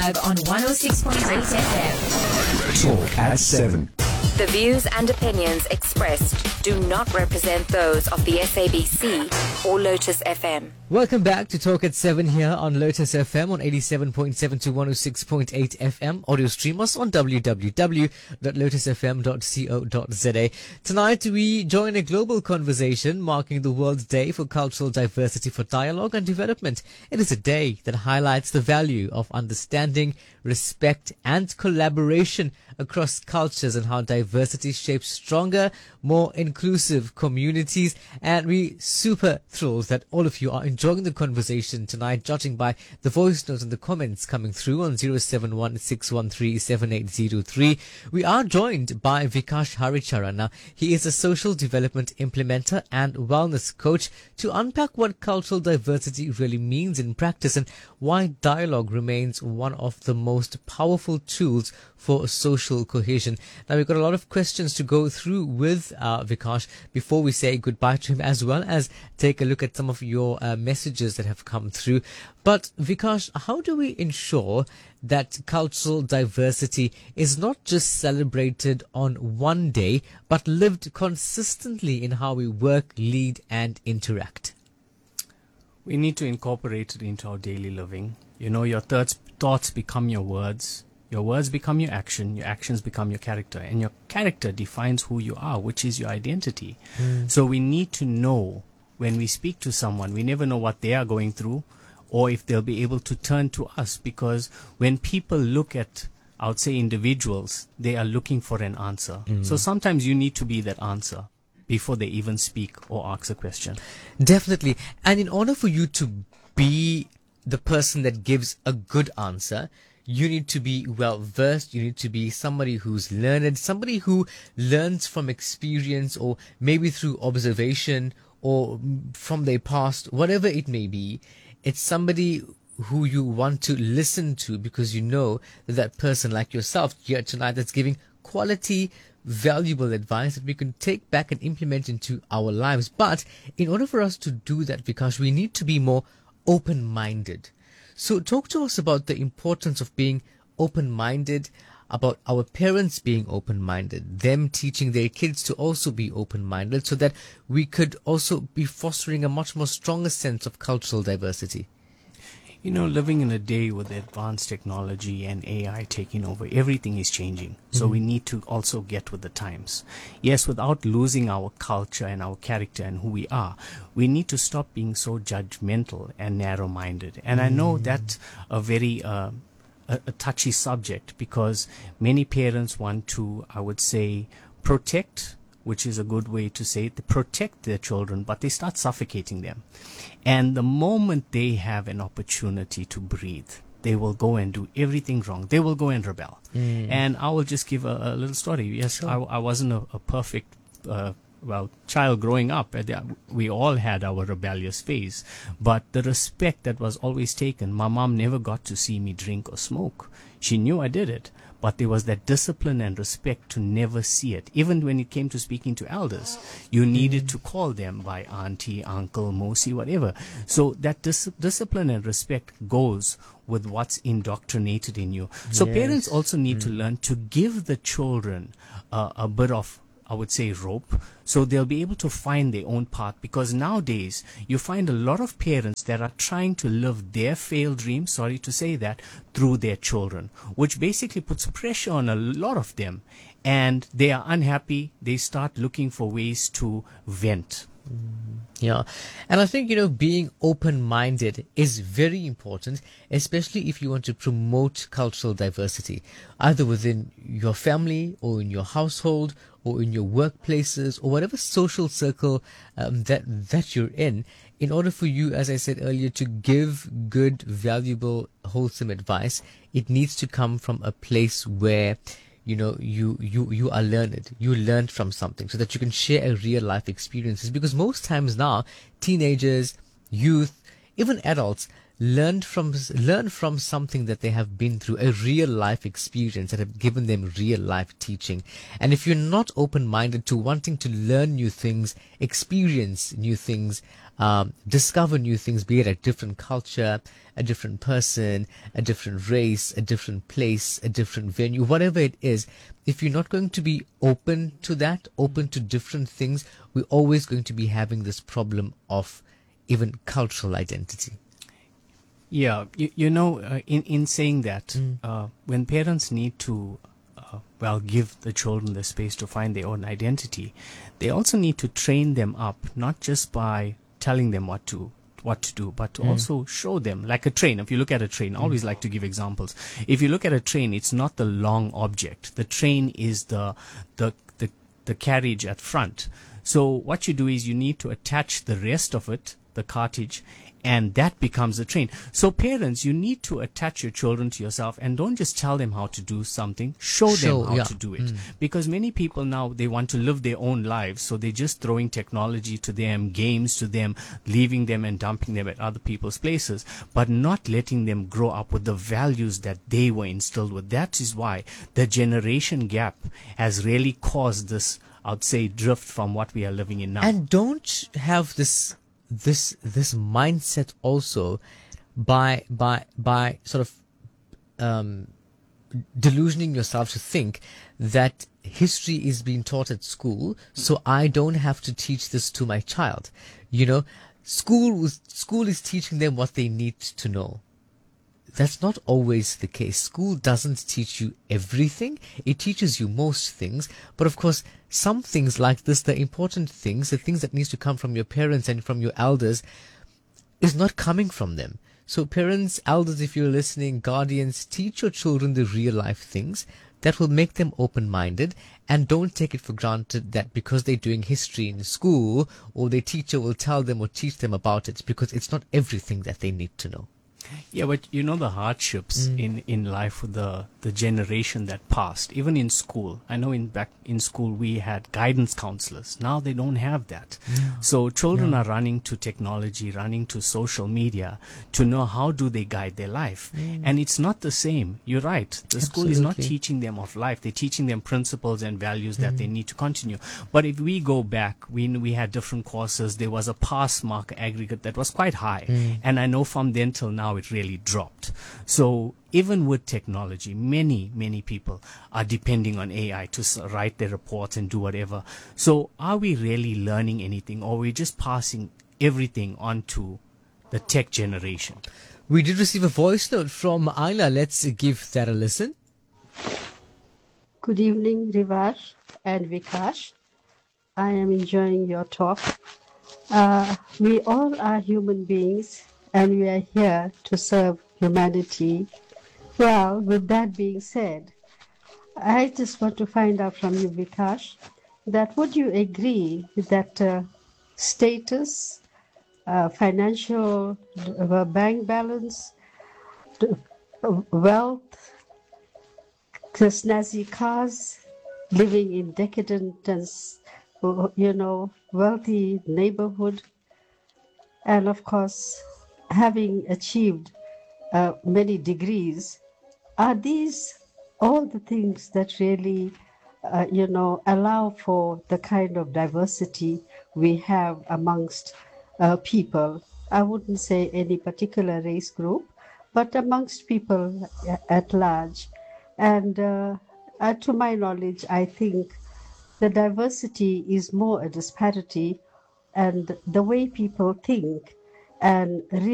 live on 106.8 FM. Talk at 7. The views and opinions expressed do not represent those of the SABC or Lotus FM. Welcome back to Talk at 7 here on Lotus FM on 87.7 to 106.8 FM. Audio stream us on www.lotusfm.co.za. Tonight we join a global conversation marking the World Day for Cultural Diversity for Dialogue and Development. It is a day that highlights the value of understanding, respect and collaboration across cultures and how diversity shapes stronger, more inclusive communities. And we super thrilled that all of you are enjoying the conversation tonight, judging by the voice notes and the comments coming through on 071-613-7803. We are joined by Vikash Haricharan. Now, he is a social development implementer and wellness coach to unpack what cultural diversity really means in practice and why dialogue remains one of the most powerful tools for social cohesion. Now, we've got a lot of questions to go through with Vikash before we say goodbye to him, as well as take a look at some of your messages that have come through. But Vikash, how do we ensure that cultural diversity is not just celebrated on one day, but lived consistently in how we work, lead and interact? We need to incorporate it into our daily living. You know, your thoughts become your words become your actions become your character, and your character defines who you are, which is your identity. So we need to know when we speak to someone, we never know what they are going through or if they'll be able to turn to us, because when people look at, I would say, individuals, they are looking for an answer. So sometimes you need to be that answer before they even speak or ask a question. Definitely. And in order for you to be the person that gives a good answer, you need to be well versed. You need to be somebody who's learned, somebody who learns from experience or maybe through observation or from their past, whatever it may be. It's somebody who you want to listen to because you know that person, like yourself here tonight, that's giving quality, valuable advice that we can take back and implement into our lives. But in order for us to do that, Vikash, we need to be more open-minded. So talk to us about the importance of being open-minded, about our parents being open-minded, them teaching their kids to also be open-minded so that we could also be fostering a much more stronger sense of cultural diversity. You know, living in a day with advanced technology and AI taking over, everything is changing. So we need to also get with the times. Yes, without losing our culture and our character and who we are, we need to stop being so judgmental and narrow-minded. And I know that's a very a touchy subject, because many parents want to, I would say, protect, which is a good way to say it, they protect their children, but they start suffocating them. And the moment they have an opportunity to breathe, they will go and do everything wrong. They will go and rebel. And I will just give a little story. Yes, sure. I wasn't a perfect child growing up. We all had our rebellious phase. But the respect that was always taken, my mom never got to see me drink or smoke. She knew I did it. But there was that discipline and respect to never see it. Even when it came to speaking to elders, you needed to call them by auntie, uncle, mosi, whatever. So that discipline and respect goes with what's indoctrinated in you. So parents also need to learn to give the children a bit of, I would say, rope, so they'll be able to find their own path. Because nowadays, you find a lot of parents that are trying to live their failed dreams, sorry to say that, through their children, which basically puts pressure on a lot of them. And they are unhappy. They start looking for ways to vent. Yeah. And I think, being open-minded is very important, especially if you want to promote cultural diversity, either within your family or in your household or in your workplaces or whatever social circle that you're in order for you, as I said earlier, to give good, valuable, wholesome advice. It needs to come from a place where you are learned. You learned from something so that you can share a real life experiences. Because most times now, teenagers, youth, even adults, learn from something that they have been through, a real life experience that have given them real life teaching. And if you're not open-minded to wanting to learn new things, experience new things, discover new things, be it a different culture, a different person, a different race, a different place, a different venue, whatever it is, if you're not going to be open to that, open to different things, we're always going to be having this problem of even cultural identity. Yeah, in saying that, when parents need to, give the children the space to find their own identity, they also need to train them up, not just by telling them what to do, but to also show them, like a train. If you look at a train, I always like to give examples. If you look at a train, it's not the long object. The train is the carriage at front. So what you do is you need to attach the rest of it, the cartage, and that becomes a train. So parents, you need to attach your children to yourself and don't just tell them how to do something, show them how to do it. Because many people now, they want to live their own lives, so they're just throwing technology to them, games to them, leaving them and dumping them at other people's places, but not letting them grow up with the values that they were instilled with. That is why the generation gap has really caused this, I'd say, drift from what we are living in now. And don't have this mindset also by sort of delusioning yourself to think that history is being taught at school, so I don't have to teach this to my child. School is teaching them what they need to know. That's not always the case. School doesn't teach you everything. It teaches you most things. But of course, some things like this, the important things, the things that needs to come from your parents and from your elders, is not coming from them. So parents, elders, if you're listening, guardians, teach your children the real life things that will make them open-minded, and don't take it for granted that because they're doing history in school, or their teacher will tell them or teach them about it, because it's not everything that they need to know. Yeah, but the hardships in life with the generation that passed, even in school. I know back in school we had guidance counselors. Now they don't have that. So children are running to technology, running to social media to know how do they guide their life. And it's not the same. You're right. The school is not teaching them of life. They're teaching them principles and values that they need to continue. But if we go back, we had different courses. There was a pass mark aggregate that was quite high. And I know from then till now it really dropped. So even with technology, many people are depending on AI to write their reports and do whatever. So are we really learning anything, or are we just passing everything on to the tech generation? We did receive a voice note from Ayla. Let's give that a listen. Good evening, Rivash and Vikash. I am enjoying your talk. We all are human beings, and we are here to serve humanity. Well, with that being said, I just want to find out from you, Vikash, that would you agree that status, financial bank balance, wealth, snazzy cars, living in decadence, wealthy neighborhood, and of course, having achieved many degrees, are these all the things that really, allow for the kind of diversity we have amongst people? I wouldn't say any particular race group, but amongst people at large. And to my knowledge, I think the diversity is more a disparity and the way people think and